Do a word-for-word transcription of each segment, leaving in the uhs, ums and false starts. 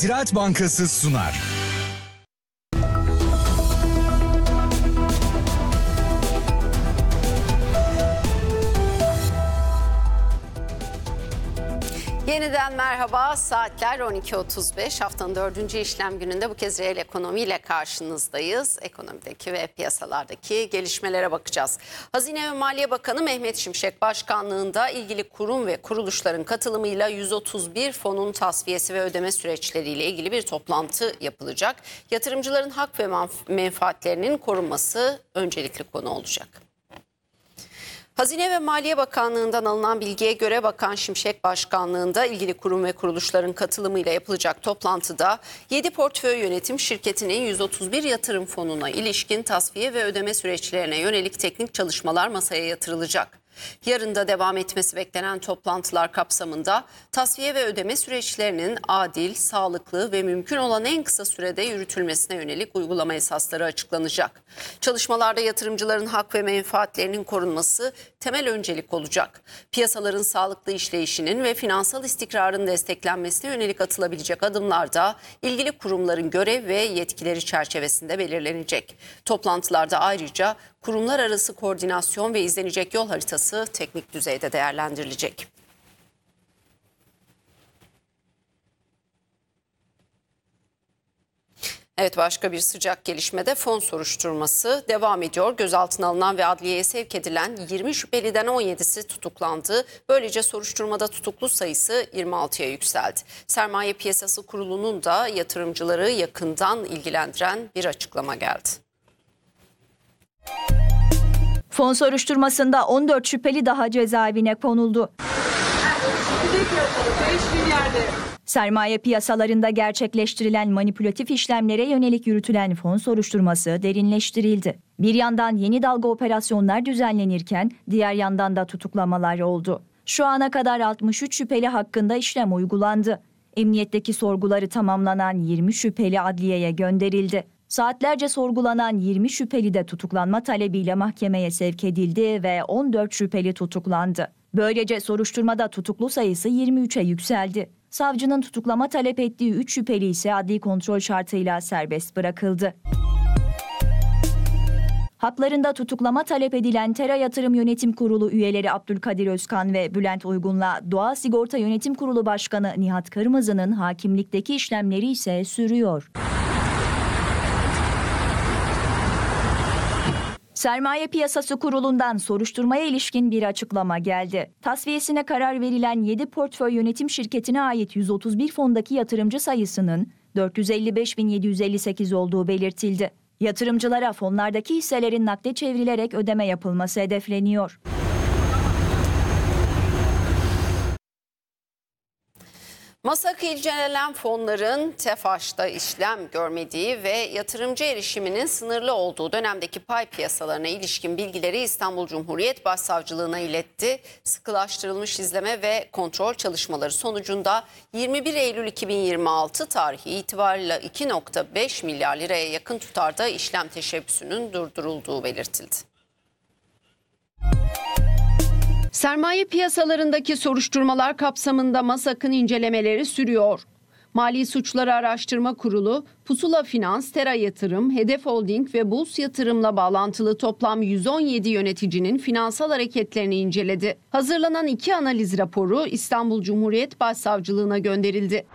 Ziraat Bankası sunar. Yeniden merhaba. Saatler on iki otuz beş. Haftanın dördüncü işlem gününde bu kez reel ekonomiyle karşınızdayız. Ekonomideki ve piyasalardaki gelişmelere bakacağız. Hazine ve Maliye Bakanı Mehmet Şimşek başkanlığında ilgili kurum ve kuruluşların katılımıyla yüz otuz bir fonun tasfiyesi ve ödeme süreçleriyle ilgili bir toplantı yapılacak. Yatırımcıların hak ve menfaatlerinin korunması öncelikli konu olacak. Hazine ve Maliye Bakanlığı'ndan alınan bilgiye göre Bakan Şimşek başkanlığında ilgili kurum ve kuruluşların katılımıyla yapılacak toplantıda yedi portföy yönetim şirketinin yüz otuz bir yatırım fonuna ilişkin tasfiye ve ödeme süreçlerine yönelik teknik çalışmalar masaya yatırılacak. Yarın da devam etmesi beklenen toplantılar kapsamında tasfiye ve ödeme süreçlerinin adil, sağlıklı ve mümkün olan en kısa sürede yürütülmesine yönelik uygulama esasları açıklanacak. Çalışmalarda yatırımcıların hak ve menfaatlerinin korunması temel öncelik olacak. Piyasaların sağlıklı işleyişinin ve finansal istikrarın desteklenmesine yönelik atılabilecek adımlar da ilgili kurumların görev ve yetkileri çerçevesinde belirlenecek. Toplantılarda ayrıca kurumlar arası koordinasyon ve izlenecek yol haritası teknik düzeyde değerlendirilecek. Evet, başka bir sıcak gelişmede fon soruşturması devam ediyor. Gözaltına alınan ve adliyeye sevk edilen yirmi şüpheliden on yedisi tutuklandı. Böylece soruşturmada tutuklu sayısı yirmi altıya yükseldi. Sermaye Piyasası Kurulu'nun da yatırımcıları yakından ilgilendiren bir açıklama geldi. Fon soruşturmasında on dört şüpheli daha cezaevine konuldu. Sermaye piyasalarında gerçekleştirilen manipülatif işlemlere yönelik yürütülen fon soruşturması derinleştirildi. Bir yandan yeni dalga operasyonlar düzenlenirken diğer yandan da tutuklamalar oldu. Şu ana kadar altmış üç şüpheli hakkında işlem uygulandı. Emniyetteki sorguları tamamlanan yirmi şüpheli adliyeye gönderildi. Saatlerce sorgulanan yirmi şüpheli de tutuklanma talebiyle mahkemeye sevk edildi ve on dört şüpheli tutuklandı. Böylece soruşturmada tutuklu sayısı yirmi üçe yükseldi. Savcının tutuklama talep ettiği üç şüpheli ise adli kontrol şartıyla serbest bırakıldı. Haklarında tutuklama talep edilen Tera Yatırım Yönetim Kurulu üyeleri Abdülkadir Özkan ve Bülent Uygun'la Doğa Sigorta Yönetim Kurulu Başkanı Nihat Kırmızı'nın hakimlikteki işlemleri ise sürüyor. Sermaye Piyasası Kurulu'ndan soruşturmaya ilişkin bir açıklama geldi. Tasfiyesine karar verilen yedi portföy yönetim şirketine ait yüz otuz bir fondaki yatırımcı sayısının dört yüz elli beş bin yedi yüz elli sekiz olduğu belirtildi. Yatırımcılara fonlardaki hisselerin nakde çevrilerek ödeme yapılması hedefleniyor. Masaka incelenen fonların TEFAŞ'ta işlem görmediği ve yatırımcı erişiminin sınırlı olduğu dönemdeki pay piyasalarına ilişkin bilgileri İstanbul Cumhuriyet Başsavcılığına iletti. Sıkılaştırılmış izleme ve kontrol çalışmaları sonucunda yirmi bir Eylül iki bin yirmi altı tarihi itibarıyla iki nokta beş milyar liraya yakın tutarda işlem teşebbüsünün durdurulduğu belirtildi. Sermaye piyasalarındaki soruşturmalar kapsamında MASAK'ın incelemeleri sürüyor. Mali Suçları Araştırma Kurulu, Pusula Finans, Tera Yatırım, Hedef Holding ve Burs Yatırım'la bağlantılı toplam yüz on yedi yöneticinin finansal hareketlerini inceledi. Hazırlanan iki analiz raporu İstanbul Cumhuriyet Başsavcılığına gönderildi.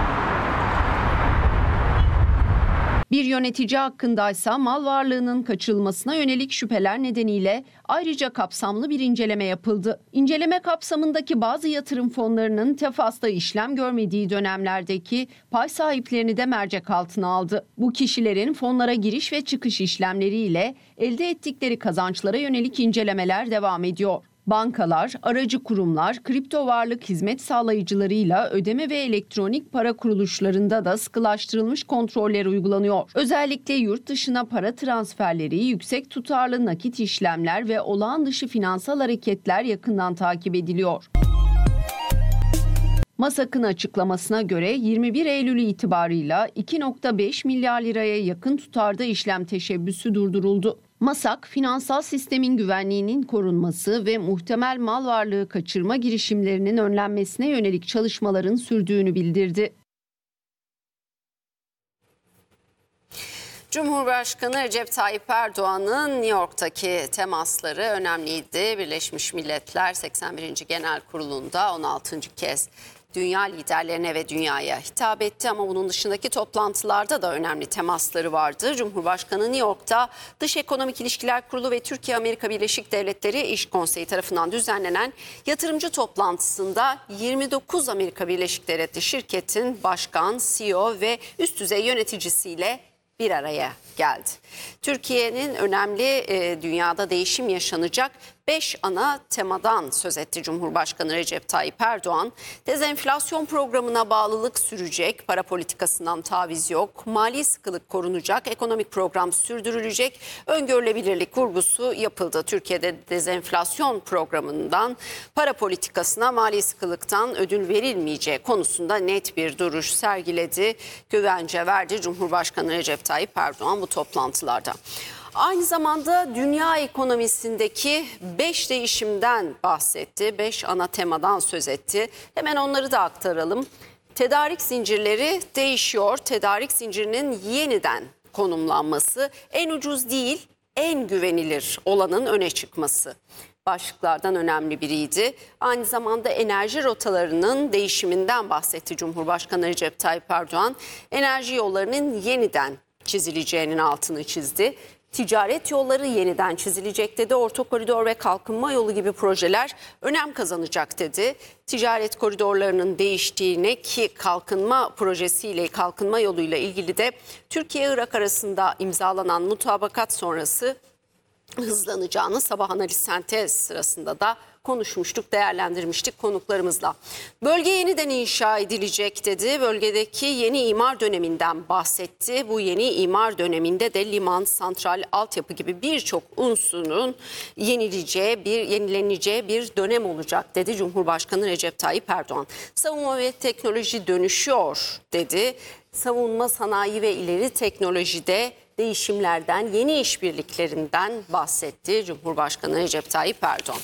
Bir yönetici hakkındaysa mal varlığının kaçırılmasına yönelik şüpheler nedeniyle ayrıca kapsamlı bir inceleme yapıldı. İnceleme kapsamındaki bazı yatırım fonlarının TEFAŞ'ta işlem görmediği dönemlerdeki pay sahiplerini de mercek altına aldı. Bu kişilerin fonlara giriş ve çıkış işlemleriyle elde ettikleri kazançlara yönelik incelemeler devam ediyor. Bankalar, aracı kurumlar, kripto varlık hizmet sağlayıcılarıyla ödeme ve elektronik para kuruluşlarında da sıkılaştırılmış kontroller uygulanıyor. Özellikle yurt dışına para transferleri, yüksek tutarlı nakit işlemler ve olağan dışı finansal hareketler yakından takip ediliyor. MASAK'ın açıklamasına göre yirmi bir Eylül itibarıyla iki nokta beş milyar liraya yakın tutarda işlem teşebbüsü durduruldu. MASAK, finansal sistemin güvenliğinin korunması ve muhtemel mal varlığı kaçırma girişimlerinin önlenmesine yönelik çalışmaların sürdüğünü bildirdi. Cumhurbaşkanı Recep Tayyip Erdoğan'ın New York'taki temasları önemliydi. Birleşmiş Milletler seksen birinci Genel Kurulu'nda on altıncı kez dünya liderlerine ve dünyaya hitap etti. Ama bunun dışındaki toplantılarda da önemli temasları vardı. Cumhurbaşkanı New York'ta Dış Ekonomik İlişkiler Kurulu ve Türkiye-Amerika Birleşik Devletleri İş Konseyi tarafından düzenlenen yatırımcı toplantısında yirmi dokuz Amerika Birleşik Devletleri şirketin başkan, C E O ve üst düzey yöneticisiyle bir araya geldi. Türkiye'nin önemli e, dünyada değişim yaşanacak beş ana temadan söz etti Cumhurbaşkanı Recep Tayyip Erdoğan. Dezenflasyon programına bağlılık sürecek, para politikasından taviz yok, mali sıkılık korunacak, ekonomik program sürdürülecek, öngörülebilirlik vurgusu yapıldı. Türkiye'de dezenflasyon programından para politikasına, mali sıkılıktan ödül verilmeyeceği konusunda net bir duruş sergiledi, güvence verdi Cumhurbaşkanı Recep Tayyip Erdoğan bu toplantılarda. Aynı zamanda dünya ekonomisindeki beş değişimden bahsetti. beş ana temadan söz etti. Hemen onları da aktaralım. Tedarik zincirleri değişiyor. Tedarik zincirinin yeniden konumlanması, en ucuz değil, en güvenilir olanın öne çıkması başlıklardan önemli biriydi. Aynı zamanda enerji rotalarının değişiminden bahsetti Cumhurbaşkanı Recep Tayyip Erdoğan. Enerji yollarının yeniden çizileceğinin altını çizdi. Ticaret yolları yeniden çizilecek dedi. Orta koridor ve kalkınma yolu gibi projeler önem kazanacak dedi. Ticaret koridorlarının değiştiğine ki kalkınma projesiyle, kalkınma yoluyla ilgili de Türkiye-Irak arasında imzalanan mutabakat sonrası hızlanacağını sabah analiz sentez sırasında da konuşmuştuk, değerlendirmiştik konuklarımızla. Bölge yeniden inşa edilecek dedi. Bölgedeki yeni imar döneminden bahsetti. Bu yeni imar döneminde de liman, santral, altyapı gibi birçok unsurun yenileceği, bir yenileneceği bir dönem olacak dedi Cumhurbaşkanı Recep Tayyip Erdoğan. Savunma ve teknoloji dönüşüyor dedi. Savunma sanayi ve ileri teknolojide değişimlerden, yeni işbirliklerinden bahsetti Cumhurbaşkanı Recep Tayyip Erdoğan.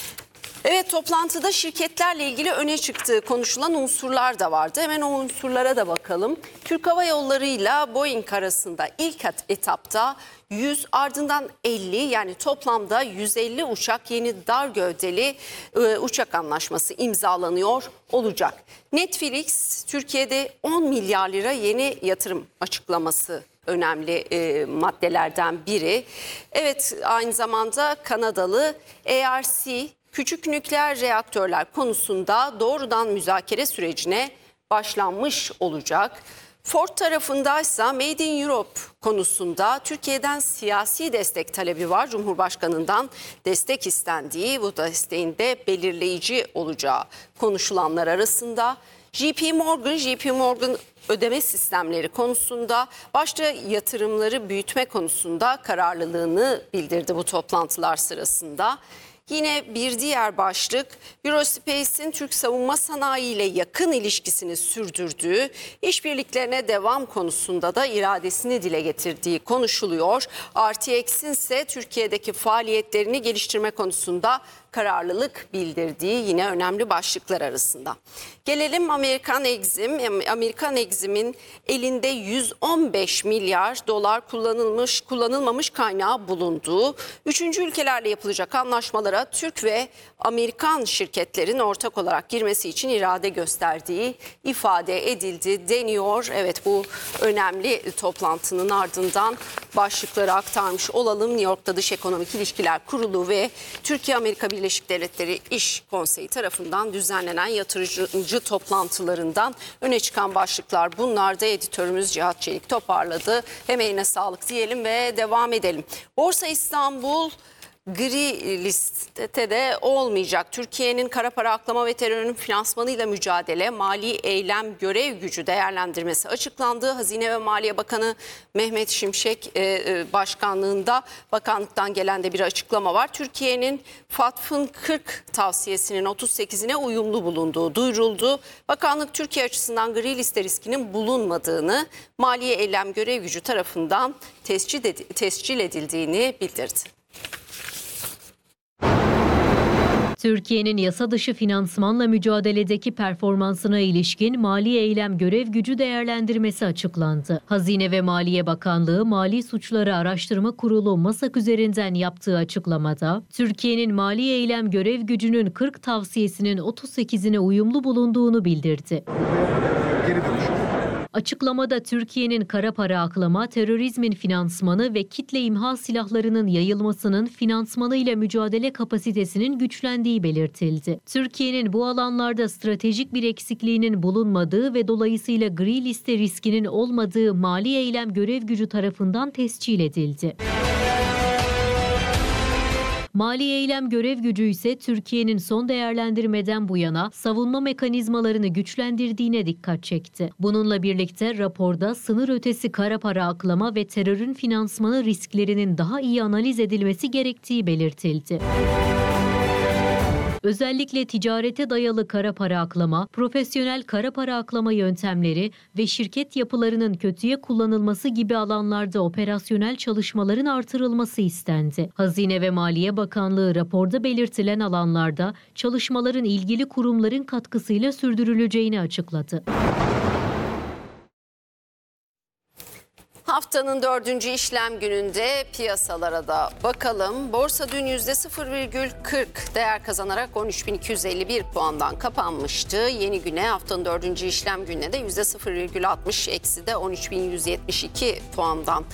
Evet, toplantıda şirketlerle ilgili öne çıktığı konuşulan unsurlar da vardı. Hemen o unsurlara da bakalım. Türk Hava Yolları ile Boeing arasında ilk etapta yüz ardından elli yani toplamda yüz elli uçak yeni dar gövdeli e, uçak anlaşması imzalanıyor olacak. Netflix Türkiye'de on milyar lira yeni yatırım açıklaması önemli e, maddelerden biri. Evet, aynı zamanda Kanadalı A R C küçük nükleer reaktörler konusunda doğrudan müzakere sürecine başlanmış olacak. Ford tarafındaysa Made in Europe konusunda Türkiye'den siyasi destek talebi var. Cumhurbaşkanından destek istendiği, bu desteğin de belirleyici olacağı konuşulanlar arasında. J P Morgan, J P Morgan ödeme sistemleri konusunda başta yatırımları büyütme konusunda kararlılığını bildirdi bu toplantılar sırasında. Yine bir diğer başlık Eurospace'in Türk savunma sanayi ile yakın ilişkisini sürdürdüğü, işbirliklerine devam konusunda da iradesini dile getirdiği konuşuluyor. R T X'in ise Türkiye'deki faaliyetlerini geliştirme konusunda kararlılık bildirdiği yine önemli başlıklar arasında. Gelelim Amerikan Exim. Amerikan Exim'in elinde yüz on beş milyar dolar kullanılmış, kullanılmamış kaynağı bulunduğu, üçüncü ülkelerle yapılacak anlaşmalara Türk ve Amerikan şirketlerin ortak olarak girmesi için irade gösterdiği ifade edildi deniyor. Evet, bu önemli toplantının ardından başlıkları aktarmış olalım. New York'ta Dış Ekonomik İlişkiler Kurulu ve Türkiye-Amerika Birleşik Devletleri İş Konseyi tarafından düzenlenen yatırımcı toplantılarından öne çıkan başlıklar bunlar da editörümüz Cihat Çelik toparladı. Hem eline sağlık diyelim ve devam edelim. Borsa İstanbul gri listede olmayacak. Türkiye'nin kara para aklama ve terörün finansmanıyla mücadele, mali eylem görev gücü değerlendirmesi açıklandı. Hazine ve Maliye Bakanı Mehmet Şimşek başkanlığında bakanlıktan gelen de bir açıklama var. Türkiye'nin FATF'ın kırk tavsiyesinin otuz sekizine uyumlu bulunduğu duyuruldu. Bakanlık Türkiye açısından gri liste riskinin bulunmadığını, maliye eylem görev gücü tarafından tescil edildiğini bildirdi. Türkiye'nin yasa dışı finansmanla mücadeledeki performansına ilişkin mali eylem görev gücü değerlendirmesi açıklandı. Hazine ve Maliye Bakanlığı Mali Suçları Araştırma Kurulu MASAK üzerinden yaptığı açıklamada, Türkiye'nin mali eylem görev gücünün kırk tavsiyesinin otuz sekizine uyumlu bulunduğunu bildirdi. Geri dönüşüm. Açıklamada Türkiye'nin kara para aklama, terörizmin finansmanı ve kitle imha silahlarının yayılmasının finansmanıyla mücadele kapasitesinin güçlendiği belirtildi. Türkiye'nin bu alanlarda stratejik bir eksikliğinin bulunmadığı ve dolayısıyla gri liste riskinin olmadığı mali eylem görev gücü tarafından tescil edildi. Mali eylem görev gücü ise Türkiye'nin son değerlendirmeden bu yana savunma mekanizmalarını güçlendirdiğine dikkat çekti. Bununla birlikte raporda sınır ötesi kara para aklama ve terörün finansmanı risklerinin daha iyi analiz edilmesi gerektiği belirtildi. Özellikle ticarete dayalı kara para aklama, profesyonel kara para aklama yöntemleri ve şirket yapılarının kötüye kullanılması gibi alanlarda operasyonel çalışmaların artırılması istendi. Hazine ve Maliye Bakanlığı raporda belirtilen alanlarda çalışmaların ilgili kurumların katkısıyla sürdürüleceğini açıkladı. Haftanın dördüncü işlem gününde piyasalara da bakalım. Borsa dün yüzde sıfır virgül kırk değer kazanarak on üç bin iki yüz elli bir puandan kapanmıştı. Yeni güne haftanın dördüncü işlem gününe de yüzde sıfır virgül altmış eksi de on üç bin yüz yetmiş iki puandan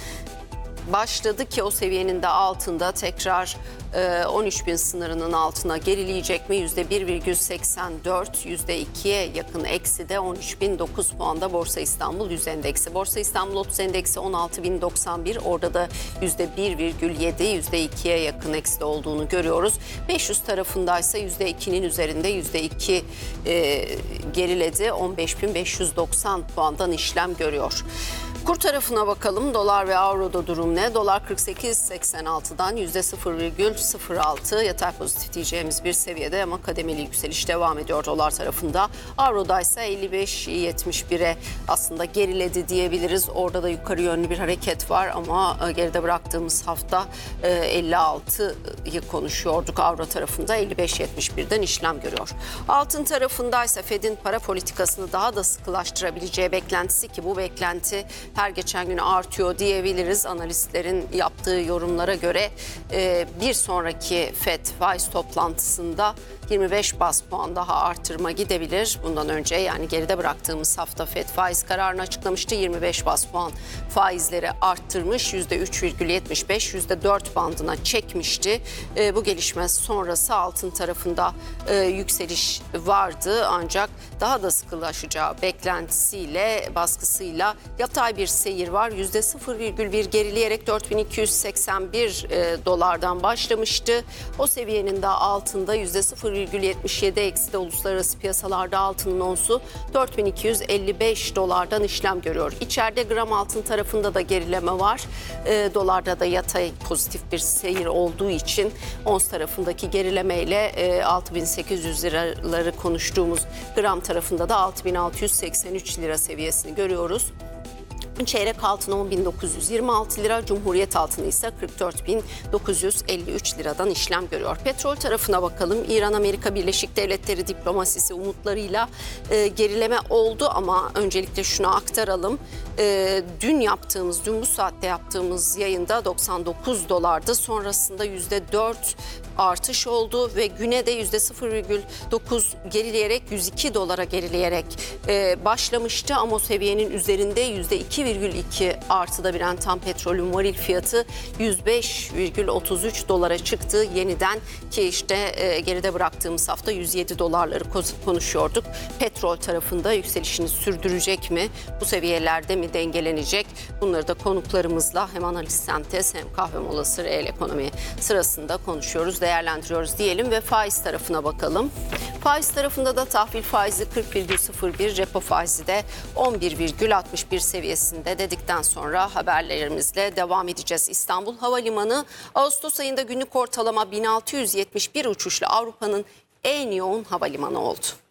başladı ki o seviyenin de altında tekrar on üç bin sınırının altına gerileyecek mi? yüzde bir virgül seksen dört, yüzde ikiye yakın eksi de on üç bin dokuz puanda Borsa İstanbul yüz endeksi. Borsa İstanbul otuz endeksi on altı bin doksan bir, orada da yüzde bir virgül yedi, yüzde ikiye yakın eksi olduğunu görüyoruz. beş yüz tarafındaysa yüzde ikinin üzerinde yüzde iki e, geriledi. on beş bin beş yüz doksan puandan işlem görüyor. Kur tarafına bakalım. Dolar ve avroda durum ne? Dolar kırk sekiz seksen altıdan yüzde sıfır virgül sıfır altı yatay pozitif diyeceğimiz bir seviyede ama kademeli yükseliş devam ediyor dolar tarafında. Avroda ise elli beş yetmiş bire aslında geriledi diyebiliriz. Orada da yukarı yönlü bir hareket var ama geride bıraktığımız hafta elli altıyı konuşuyorduk avro tarafında. elli beş yetmiş birden işlem görüyor. Altın tarafındaysa Fed'in para politikasını daha da sıkılaştırabileceği beklentisi, ki bu beklenti her geçen gün artıyor diyebiliriz. Analistlerin yaptığı yorumlara göre bir sonraki Fed faiz toplantısında yirmi beş baz puan daha artırma gidebilir. Bundan önce, yani geride bıraktığımız hafta Fed faiz kararını açıklamıştı. yirmi beş baz puan faizleri arttırmış. yüzde üç virgül yetmiş beş, yüzde dört bandına çekmişti. Bu gelişme sonrası altın tarafında yükseliş vardı. Ancak daha da sıkılaşacağı beklentisiyle, baskısıyla yatay bir seyir var. yüzde sıfır virgül bir gerileyerek dört bin iki yüz seksen bir dolardan başlamıştı. O seviyenin de altında yüzde sıfır virgül yetmiş yedi eksi de uluslararası piyasalarda altının onsu dört bin iki yüz elli beş dolardan işlem görüyor. İçeride gram altın tarafında da gerileme var. E, dolarda da yatay pozitif bir seyir olduğu için ons tarafındaki gerilemeyle e, altı bin sekiz yüz liraları konuştuğumuz gram tarafında da altı bin altı yüz seksen üç lira seviyesini görüyoruz. Çeyrek altın on bin dokuz yüz yirmi altı lira, Cumhuriyet altını ise kırk dört bin dokuz yüz elli üç liradan işlem görüyor. Petrol tarafına bakalım. İran-Amerika Birleşik Devletleri diplomasisi umutlarıyla e, gerileme oldu ama öncelikle şunu aktaralım. E, dün yaptığımız, dün bu saatte yaptığımız yayında doksan dokuz dolardı. Sonrasında yüzde dört artış oldu ve güne de yüzde sıfır virgül dokuz gerileyerek yüz iki dolara gerileyerek e, başlamıştı ama o seviyenin üzerinde yüzde iki virgül iki artıda Brent tam petrolün varil fiyatı yüz beş virgül otuz üç dolara çıktı yeniden, ki işte e, geride bıraktığımız hafta yüz yedi dolarları konuşuyorduk. Petrol tarafında yükselişini sürdürecek mi? Bu seviyelerde mi dengelenecek? Bunları da konuklarımızla hem analiz sentez hem kahve molası reel ekonomi sırasında konuşuyoruz, değerlendiriyoruz diyelim ve faiz tarafına bakalım. Faiz tarafında da tahvil faizi kırk virgül sıfır bir, repo faizi de on bir virgül altmış bir seviyesinde dedikten sonra haberlerimizle devam edeceğiz. İstanbul Havalimanı Ağustos ayında günlük ortalama bin altı yüz yetmiş bir uçuşla Avrupa'nın en yoğun havalimanı oldu.